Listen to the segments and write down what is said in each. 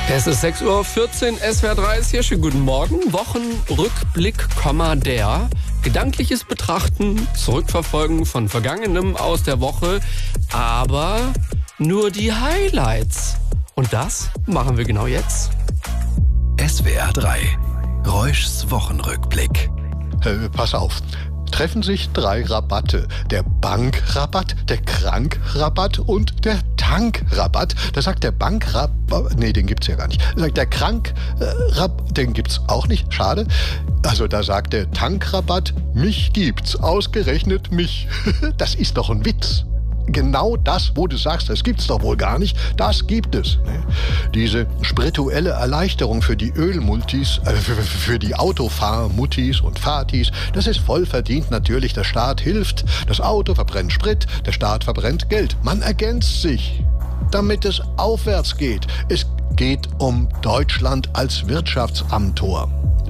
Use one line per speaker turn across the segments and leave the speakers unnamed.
Es ist 6:14 Uhr, SWR 3 ist hier. Schönen guten Morgen. Wochenrückblick, der. Gedankliches Betrachten, Zurückverfolgen von Vergangenem aus der Woche, aber nur die Highlights. Und das machen wir genau jetzt.
SWR 3, Reuschs Wochenrückblick.
Pass auf. Treffen sich 3 Rabatte. Der Bankrabatt, der Krankrabatt und der Tankrabatt. Da sagt der Bankrabatt, nee, den gibt's ja gar nicht. Da sagt der Krankrabatt, den gibt's auch nicht, schade. Also da sagt der Tankrabatt, mich gibt's, ausgerechnet mich. Das ist doch ein Witz. Genau das, wo du sagst, das gibt's doch wohl gar nicht, das gibt es. Diese spirituelle Erleichterung für die Ölmultis, für die Autofahrmuttis und Fatis, das ist voll verdient natürlich. Der Staat hilft, das Auto verbrennt Sprit, der Staat verbrennt Geld. Man ergänzt sich, damit es aufwärts geht. Es geht um Deutschland als Wirtschaftsamtor.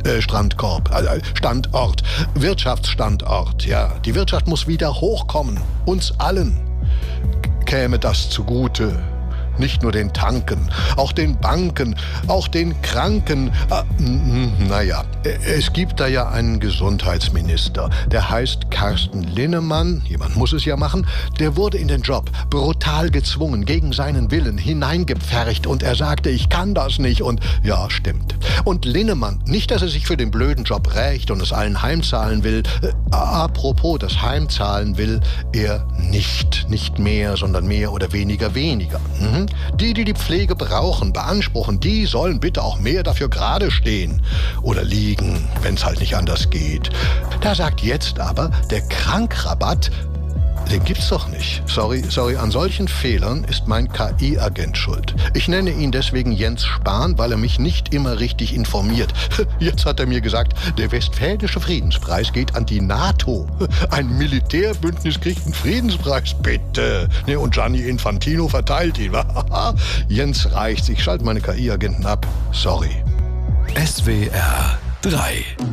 Standort, Wirtschaftsstandort. Ja, die Wirtschaft muss wieder hochkommen. Uns allen käme das zugute. Nicht nur den Tanken, auch den Banken, auch den Kranken. Naja, es gibt da ja einen Gesundheitsminister, der heißt Carsten Linnemann, jemand muss es ja machen, der wurde in den Job brutal gezwungen, gegen seinen Willen hineingepfercht und er sagte, ich kann das nicht und ja, stimmt. Und Linnemann, nicht, dass er sich für den blöden Job rächt und es allen heimzahlen will, apropos, das Heimzahlen will er nicht mehr, sondern mehr oder weniger. Die Pflege brauchen, beanspruchen, die sollen bitte auch mehr dafür gerade stehen. Oder liegen, wenn es halt nicht anders geht. Da sagt jetzt aber der Krankrabatt, den gibt's doch nicht. Sorry, an solchen Fehlern ist mein KI-Agent schuld. Ich nenne ihn deswegen Jens Spahn, weil er mich nicht immer richtig informiert. Jetzt hat er mir gesagt, der Westfälische Friedenspreis geht an die NATO. Ein Militärbündnis kriegt einen Friedenspreis, bitte. Ne, und Gianni Infantino verteilt ihn. Jens reicht's. Ich schalte meine KI-Agenten ab. Sorry.
SWR 3